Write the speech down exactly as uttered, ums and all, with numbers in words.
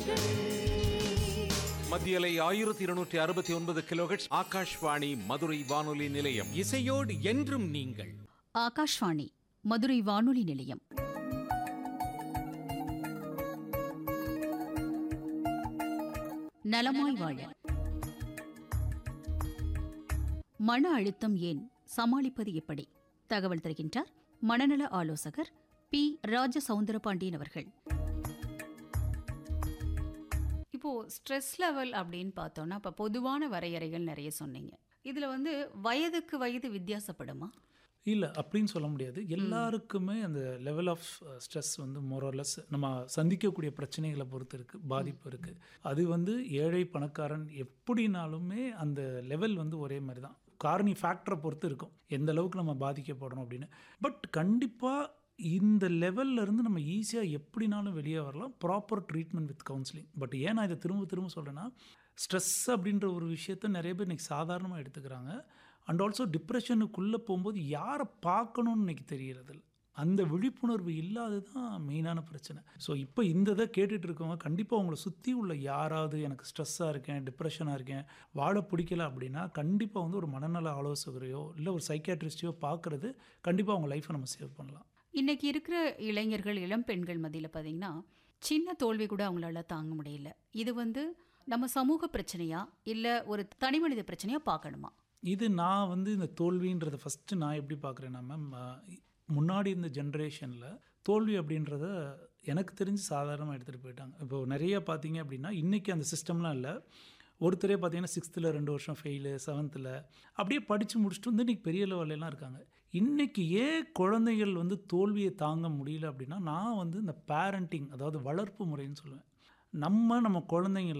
மத்தியலை ஆயிரத்தி இருநூற்றி அறுபத்தி ஒன்பது கிலோஹெர்ட்ஸ் ஆகாஷ்வாணி மதுரை வானொலி நிலையம். இசையோடு என்றும் நீங்கள். ஆகாஷ்வாணி மதுரை வானொலி நிலையம். நலமாய் வாழ. மன அழுத்தம் ஏன், சமாளிப்பது எப்படி? தகவல் தருகின்றார் மனநல ஆலோசகர் பி ராஜ சவுந்தரபாண்டியன் அவர்கள். இப்போ ஸ்ட்ரெஸ் லெவல் அப்படின்னு பார்த்தோம்னா, இப்போ பொதுவான வரையறைகள் நிறைய சொன்னீங்க. இதுல வந்து வயதுக்கு வயது வித்தியாசப்படுமா? இல்லை அப்படின்னு சொல்ல முடியாது. எல்லாருக்குமே அந்த லெவல் ஆஃப் ஸ்ட்ரெஸ் வந்து மோரலஸ் நம்ம சந்திக்கக்கூடிய பிரச்சனைகளை பொறுத்து இருக்குது, பாதிப்பு இருக்குது. அது வந்து ஏழை பணக்காரன் எப்படினாலுமே அந்த லெவல் வந்து ஒரே மாதிரி தான். காரணி ஃபேக்டரை பொறுத்து இருக்கும் எந்த அளவுக்கு நம்ம பாதிக்கப்படுறோம் அப்படின்னு. பட் கண்டிப்பாக இந்த லெவல்ல இருந்து நம்ம ஈஸியாக எப்படினாலும் வெளியே வரலாம், proper treatment with counselling. But ஏன் நான் இதை திரும்ப திரும்ப சொல்கிறேன்னா, ஸ்ட்ரெஸ் அப்படின்ற ஒரு விஷயத்த நிறைய பேர் இன்றைக்கி சாதாரணமாக எடுத்துக்கிறாங்க. அண்ட் ஆல்சோ டிப்ரெஷனுக்குள்ளே போகும்போது யாரை பார்க்கணுன்னு இன்றைக்கி தெரியறதில்ல. அந்த விழிப்புணர்வு இல்லாது தான் மெயினான பிரச்சனை. ஸோ இப்போ இந்த இதை கேட்டுட்டு இருக்கவங்க கண்டிப்பாக அவங்கள சுற்றி உள்ள யாராவது எனக்கு ஸ்ட்ரெஸ்ஸாக இருக்கேன், டிப்ரெஷனாக இருக்கேன், வாழ பிடிக்கல அப்படின்னா கண்டிப்பாக வந்து ஒரு மனநல ஆலோசகரையோ இல்லை ஒரு சைக்கியாட்ரிஸ்டையோ பார்க்குறது கண்டிப்பாக அவங்க லைஃப்பை நம்ம சேவ் பண்ணலாம். இன்னைக்கு இருக்கிற இளைஞர்கள், இளம் பெண்கள் மத்தியில் பார்த்தீங்கன்னா, சின்ன தோல்வி கூட அவங்களால தாங்க முடியல. இது வந்து நம்ம சமூக பிரச்சனையா இல்லை ஒரு தனி மனித பிரச்சனையா பார்க்கணுமா? இது நான் வந்து இந்த தோல்வின்றதை ஃபஸ்ட்டு நான் எப்படி பார்க்குறேன்னா மேம், முன்னாடி இந்த ஜென்ரேஷனில் தோல்வி அப்படின்றத எனக்கு தெரிஞ்சு சாதாரணமாக எடுத்துகிட்டு போயிட்டாங்க. இப்போது நிறைய பார்த்தீங்க அப்படின்னா இன்றைக்கி அந்த சிஸ்டம்லாம் இல்லை. ஒருத்தரே பார்த்தீங்கன்னா சிக்ஸ்த்தில் ரெண்டு வருஷம் ஃபெயிலு, செவன்த்தில் அப்படியே படித்து முடிச்சுட்டு வந்து இன்றைக்கி பெரிய லெவலெலாம் இருக்காங்க. இன்றைக்கி ஏன் குழந்தைகள் வந்து தோல்வியை தாங்க முடியல அப்படின்னா, நான் வந்து இந்த பேரண்டிங், அதாவது வளர்ப்பு முறைன்னு சொல்லுவேன். நம்ம நம்ம குழந்தைங்கள